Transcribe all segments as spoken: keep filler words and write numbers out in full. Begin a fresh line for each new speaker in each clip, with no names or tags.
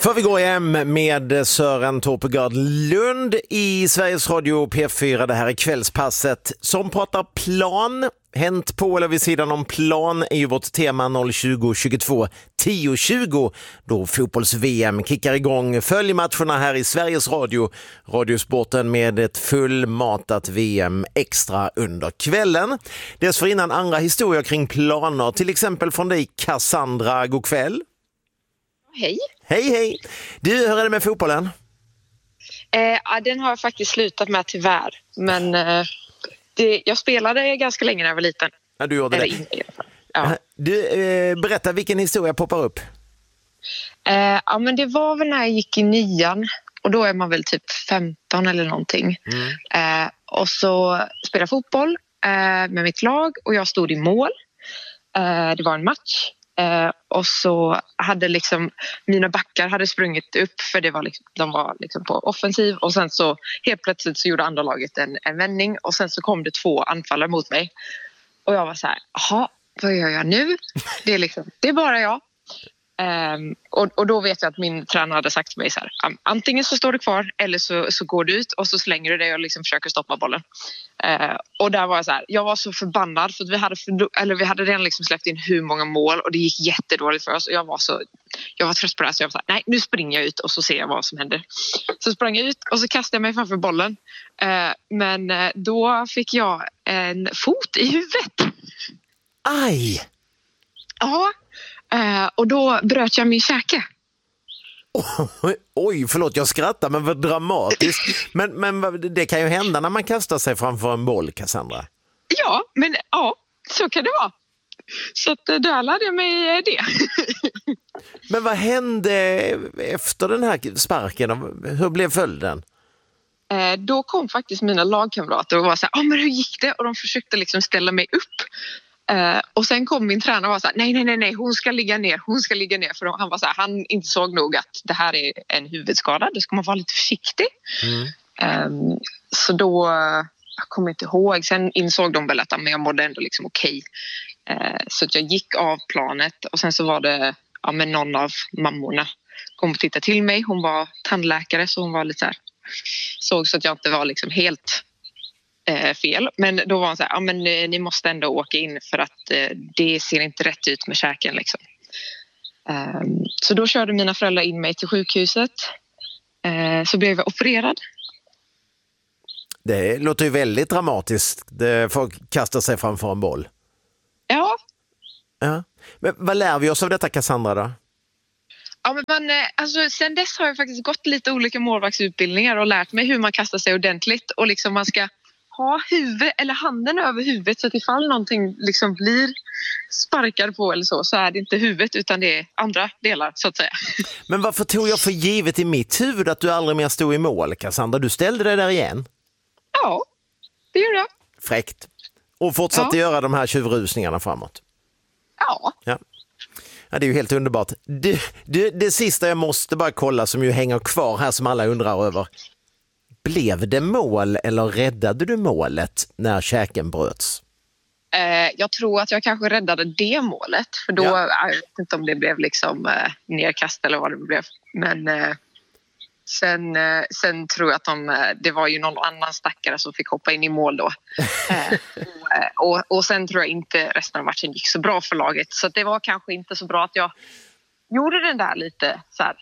För vi går hem med Sören Torpegard Lund i Sveriges Radio P fyra. Det här är kvällspasset som pratar plan. Hänt på eller vid sidan om plan är ju vårt tema noll tjugo tjugotvå tio tjugo då fotbolls-V M kickar igång. Följ matcherna här i Sveriges Radio, Radiosporten med ett fullmatat V M extra under kvällen. Dessförinnan andra historier kring planer, till exempel från dig Cassandra, god kväll.
Hej.
Hej hej. Du, hur är det med fotbollen?
Eh, den har jag faktiskt slutat med tyvärr, men eh, det, jag spelade ganska länge när jag var liten.
Ja, du gjorde det.
Inte, ja.
Du, eh, berätta vilken historia poppar upp.
Eh, ja, men det var väl när jag gick i nian och då är man väl typ femton eller någonting. Mm. Eh, och så spelade fotboll eh, med mitt lag och jag stod i mål. Eh, det var en match. Eh, och så hade liksom mina backar hade sprungit upp för det var liksom, de var liksom på offensiv och sen så helt plötsligt så gjorde andra laget en, en vändning och sen så kom det två anfallare mot mig och jag var så här, jaha, vad gör jag nu? Det är liksom, det är bara jag. Um, och, och då vet jag att min tränare hade sagt till mig så här, antingen så står du kvar eller så, så går du ut och så slänger du dig och liksom försöker stoppa bollen. Uh, och där var jag så här, jag var så förbannad för att vi hade, för, eller vi hade redan liksom släppt in hur många mål och det gick jättedåligt för oss och jag var så, jag var trött på det här så jag var så här, nej nu springer jag ut och så ser jag vad som händer. Så sprang jag ut och så kastade jag mig framför bollen uh, men uh, då fick jag en fot i huvudet.
Aj!
Ja. Uh, och då bröt jag min käke.
Oj, oj, förlåt jag skrattar men vad dramatiskt. Men, men det kan ju hända när man kastar sig framför en boll, Cassandra.
Ja, men ja, så kan det vara. Så att, då lärde jag mig det.
Men vad hände efter den här sparken? Hur blev följden?
Uh, då kom faktiskt mina lagkamrater och var så här, ah, men hur gick det? Och de försökte liksom ställa mig upp. Uh, och sen kom min tränare och var så här, nej, nej, nej, nej, hon ska ligga ner, hon ska ligga ner. För han var så här, han insåg nog att det här är en huvudskada, då ska man vara lite försiktig. Mm. Um, så då, jag kommer inte ihåg, sen insåg de väl att jag mådde ändå liksom okej. Uh, så att jag gick av planet och sen så var det, ja men någon av mammorna kom och tittade till mig. Hon var tandläkare så hon var lite så här, såg så att jag inte var liksom helt fel, men då var han så här, ja men ni måste ändå åka in för att eh, det ser inte rätt ut med käken liksom. Um, så då körde mina föräldrar in mig till sjukhuset. Uh, så blev jag opererad.
Det låter ju väldigt dramatiskt. Det folk kastar sig framför en boll.
Ja.
Ja. Men vad lär vi oss av detta, Cassandra då?
Ja, men man, alltså, sen dess har jag faktiskt gått lite olika målvaktsutbildningar och lärt mig hur man kastar sig ordentligt och liksom man ska ha huvudet eller handen över huvudet så att ifall någonting liksom blir sparkad på eller så så är det inte huvudet utan det är andra delar så att säga.
Men varför tog jag för givet i mitt huvud att du aldrig mer stod i mål, Cassandra? Du ställde dig där igen.
Ja, det gjorde jag.
Fräckt. Och fortsatte ja. göra de här tjuvrusningarna framåt.
Ja.
Ja. Ja, det är ju helt underbart. Du, du, det sista jag måste bara kolla som ju hänger kvar här som alla undrar över. Blev det mål eller räddade du målet när käken bröts?
Eh, jag tror att jag kanske räddade det målet. För då, ja. jag vet inte om det blev liksom eh, nedkast eller vad det blev. Men eh, sen, eh, sen tror jag att de, det var ju någon annan stackare som fick hoppa in i mål då. Eh, och, och, och sen tror jag inte resten av matchen gick så bra för laget. Så det var kanske inte så bra att jag gjorde den där lite så här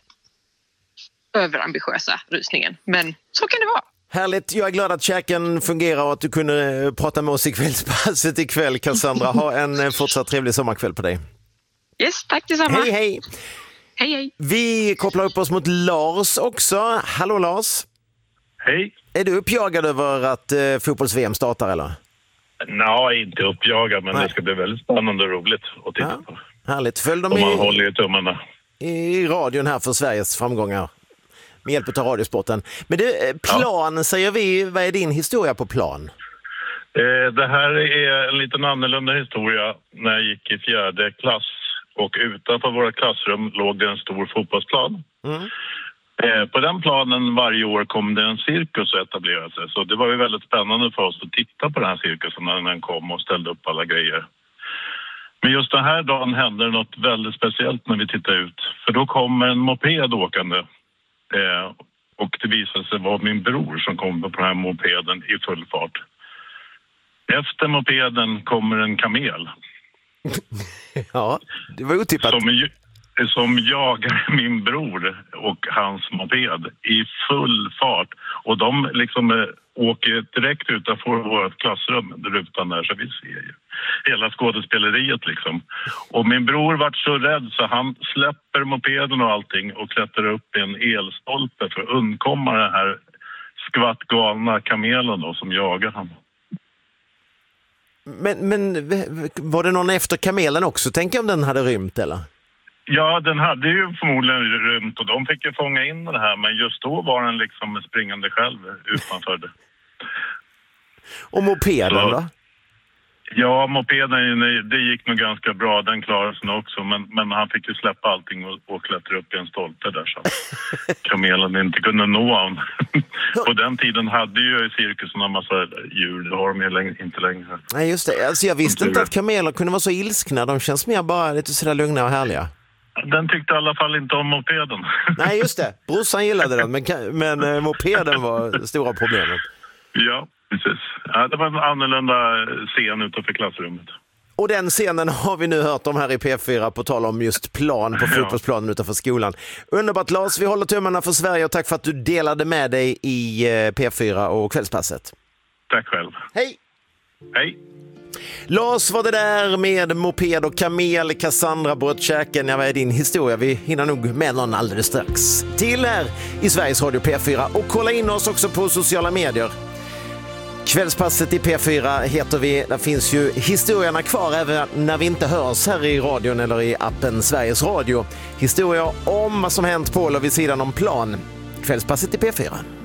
överambitiösa rusningen. Men så kan det vara.
Härligt, jag är glad att käken fungerar och att du kunde prata med oss i kvällspasset ikväll, Cassandra. Ha en fortsatt trevlig sommarkväll på dig.
Yes, tack detsamma.
Hej, hej.
Hej, hej.
Vi kopplar upp oss mot Lars också. Hallå Lars.
Hej.
Är du uppjagad över att eh, fotbolls-V M startar eller?
Nej, inte uppjagad, men Nej. det ska bli väldigt spännande och roligt att titta ja. på.
Härligt. Följ dem
Om man
i,
håller i tummarna.
i radion här för Sveriges framgångar. Med hjälp av Radiosporten. Men det, plan ja. säger vi, vad är din historia på plan?
Eh, det här är en liten annorlunda historia när jag gick i fjärde klass. Och utanför våra klassrum låg det en stor fotbollsplan. Mm. Eh, på den planen varje år kom det en cirkus att etablera sig. Så det var ju väldigt spännande för oss att titta på den här cirkusen när den kom och ställde upp alla grejer. Men just den här dagen hände något väldigt speciellt när vi tittade ut. För då kommer en moped åkande. Eh, och det visade sig vara min bror som kom på den här mopeden i full fart. Efter mopeden kommer en kamel.
Ja, det var otippat.
Som, som jagar min bror och hans moped i full fart. Och de liksom eh, åker direkt utanför vårt klassrum, rutan där, så vi ser ju hela skådespeleriet liksom. Och min bror vart så rädd så han släpper mopeden och allting och klättrar upp i en elstolpe för att undkomma den här skvattgalna kamelen då, som jagar honom.
Men, men var det någon efter kamelen också? Tänk om den hade rymt eller?
Ja, den hade ju förmodligen rymt och de fick ju fånga in det här, men just då var den liksom springande själv utanför det.
Och mopeden
så,
då?
Ja, mopeden, det gick nog ganska bra, den klarade sig också, men, men han fick ju släppa allting och, och klättra upp i en stolpe där så kamelen inte kunde nå honom. På den tiden hade ju cirkusen en massa djur, det har de ju längre, inte längre.
Nej, just det. Alltså, jag visste inte att kameler kunde vara så ilskna, de känns mer bara lite sådär lugna och härliga.
Den tyckte i alla fall inte om mopeden.
Nej, just det. Brorsan gillade den, men, men eh, mopeden var stora problemet.
Ja, precis. Ja, det var en annorlunda scen utanför klassrummet.
Och den scenen har vi nu hört om här i P fyra på tal om just plan på fotbollsplanen utanför skolan. Underbart Lars, vi håller tummarna för Sverige och tack för att du delade med dig i P fyra och Kvällspasset.
Tack själv.
Hej!
Hej!
Lars var det där med moped och kamel. Cassandra bröt käken. Ja, vad är din historia? Vi hinner nog med någon alldeles strax. Till här i Sveriges Radio P fyra och kolla in oss också på sociala medier. Kvällspasset i P fyra heter vi. Där finns ju historierna kvar även när vi inte hörs här i radion eller i appen Sveriges Radio. Historier om vad som hänt på eller vid sidan om plan. Kvällspasset i P fyra.